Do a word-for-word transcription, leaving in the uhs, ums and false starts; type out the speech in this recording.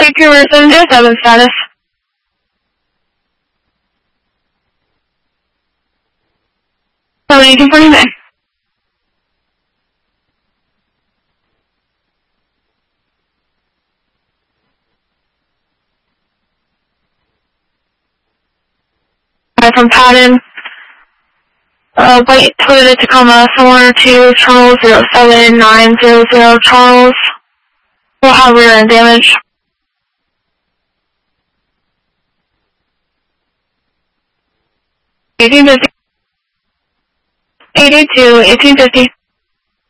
Vancouver seven zero seven status. seven eighteen forty-nine. Hi from Patton. Uh, white Toyota Tacoma, someone two, Charles zero seven nine zero zero, Charles. Will have rear end damage. eighteen fifty. eight eight two, eighteen fifty.